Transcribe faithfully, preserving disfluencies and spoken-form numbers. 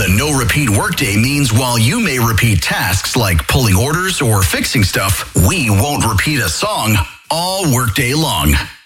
A no-repeat workday means while you may repeat tasks like pulling orders or fixing stuff, we won't repeat a song all workday long.